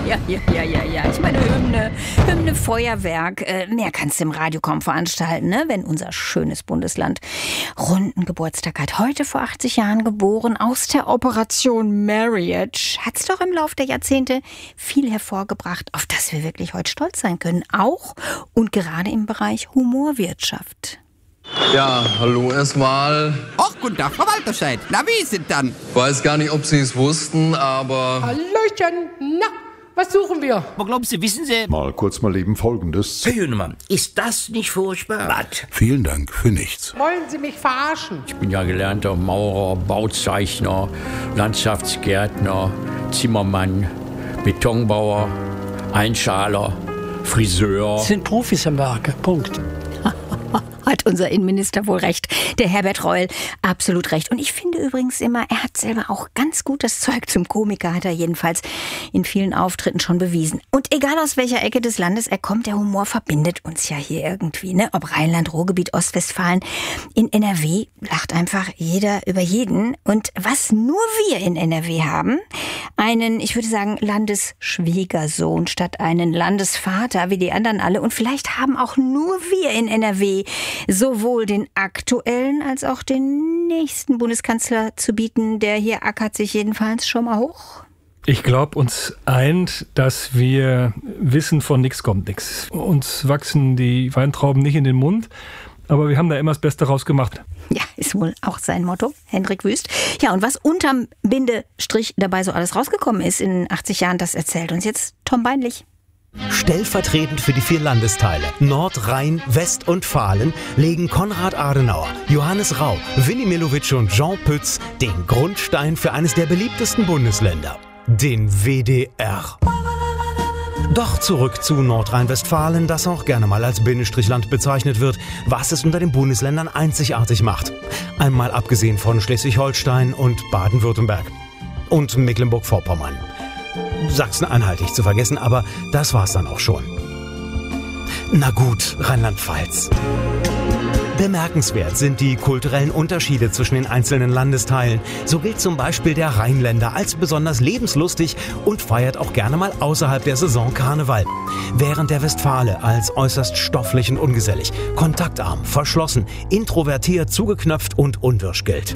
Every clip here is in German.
Ja. Ich meine, Hymne, Feuerwerk. Mehr kannst du im Radio kaum veranstalten, ne? Wenn unser schönes Bundesland runden Geburtstag hat. Heute vor 80 Jahren geboren, aus der Operation Marriage. Hat's doch im Laufe der Jahrzehnte viel hervorgebracht, auf das wir wirklich heute stolz sein können. Auch und gerade im Bereich Humorwirtschaft. Ja, hallo erstmal. Ach, guten Tag, Frau Walterscheid. Na, wie ist es dann? Weiß gar nicht, ob Sie es wussten, aber... Hallöchen, na, was suchen wir? Aber glauben Sie, wissen Sie... Mal kurz mal eben Folgendes. Herr Hünemann, ist das nicht furchtbar? Was? Vielen Dank für nichts. Wollen Sie mich verarschen? Ich bin ja gelernter Maurer, Bauzeichner, Landschaftsgärtner, Zimmermann, Betonbauer, Einschaler, Friseur. Sind Profis am Werke, Punkt. Hat unser Innenminister wohl recht. Der Herbert Reul, absolut recht. Und ich finde übrigens immer, er hat selber auch ganz gut das Zeug zum Komiker, hat er jedenfalls in vielen Auftritten schon bewiesen. Und egal aus welcher Ecke des Landes er kommt, der Humor verbindet uns ja hier irgendwie, ne? Ob Rheinland, Ruhrgebiet, Ostwestfalen. In NRW lacht einfach jeder über jeden. Und was nur wir in NRW haben, einen, ich würde sagen, Landesschwiegersohn statt einen Landesvater wie die anderen alle. Und vielleicht haben auch nur wir in NRW sowohl den aktuellen als auch den nächsten Bundeskanzler zu bieten. Der hier ackert sich jedenfalls schon mal hoch. Ich glaube, uns eint, dass wir wissen, von nichts kommt nichts. Uns wachsen die Weintrauben nicht in den Mund, aber wir haben da immer das Beste rausgemacht. Ja, ist wohl auch sein Motto, Hendrik Wüst. Ja, und was unterm Bindestrich dabei so alles rausgekommen ist in 80 Jahren, das erzählt uns jetzt Tom Beinlich. Stellvertretend für die 4 Landesteile Nord, Rhein, West und Fahlen legen Konrad Adenauer, Johannes Rau, Willy Millowitsch und Jean Pütz den Grundstein für eines der beliebtesten Bundesländer, den WDR. Doch zurück zu Nordrhein-Westfalen, das auch gerne mal als Bindestrichland bezeichnet wird, was es unter den Bundesländern einzigartig macht. Einmal abgesehen von Schleswig-Holstein und Baden-Württemberg und Mecklenburg-Vorpommern. Sachsen-Anhalt nicht zu vergessen, aber das war's dann auch schon. Na gut, Rheinland-Pfalz. Bemerkenswert sind die kulturellen Unterschiede zwischen den einzelnen Landesteilen. So gilt zum Beispiel der Rheinländer als besonders lebenslustig und feiert auch gerne mal außerhalb der Saison Karneval. Während der Westfale als äußerst stofflich und ungesellig, kontaktarm, verschlossen, introvertiert, zugeknöpft und unwirsch gilt.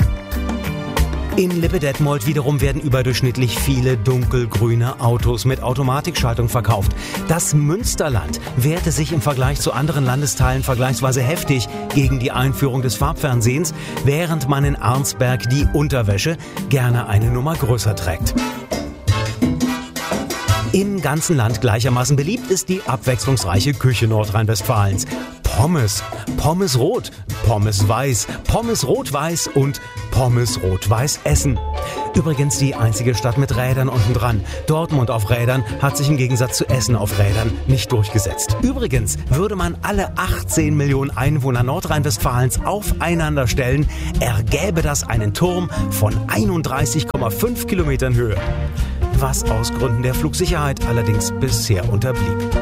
In Lippe-Detmold wiederum werden überdurchschnittlich viele dunkelgrüne Autos mit Automatikschaltung verkauft. Das Münsterland wehrte sich im Vergleich zu anderen Landesteilen vergleichsweise heftig gegen die Einführung des Farbfernsehens, während man in Arnsberg die Unterwäsche gerne eine Nummer größer trägt. Im ganzen Land gleichermaßen beliebt ist die abwechslungsreiche Küche Nordrhein-Westfalens. Pommes, Pommes rot, Pommes weiß, Pommes rot-weiß und Pommes rot-weiß Essen. Übrigens die einzige Stadt mit Rädern unten dran. Dortmund auf Rädern hat sich im Gegensatz zu Essen auf Rädern nicht durchgesetzt. Übrigens würde man alle 18 Millionen Einwohner Nordrhein-Westfalens aufeinander stellen, ergäbe das einen Turm von 31,5 Kilometern Höhe. Was aus Gründen der Flugsicherheit allerdings bisher unterblieb.